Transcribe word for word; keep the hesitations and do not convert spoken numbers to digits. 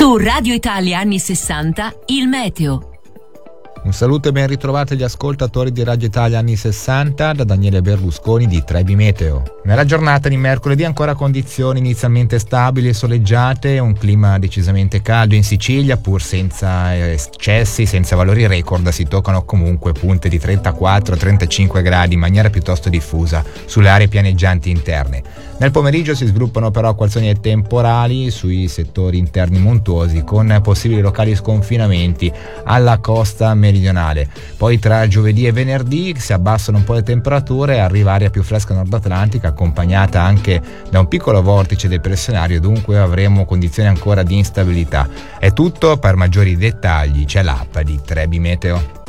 Su Radio Italia anni sessanta, il meteo. Un saluto e ben ritrovati agli ascoltatori di Radio Italia anni sessanta da Daniele Berlusconi di Trebi Meteo. Nella giornata di mercoledì ancora condizioni inizialmente stabili e soleggiate, un clima decisamente caldo in Sicilia, pur senza eccessi, senza valori record. Si toccano comunque punte di trentaquattro trentacinque gradi in maniera piuttosto diffusa sulle aree pianeggianti interne. Nel pomeriggio si sviluppano però acquazzoni temporali sui settori interni montuosi, con possibili locali sconfinamenti alla costa meridionale. Poi tra giovedì e venerdì si abbassano un po' le temperature e arriva aria più fresca nord atlantica, accompagnata anche da un piccolo vortice depressionario, dunque avremo condizioni ancora di instabilità. È tutto, per maggiori dettagli c'è l'app di Trebi Meteo.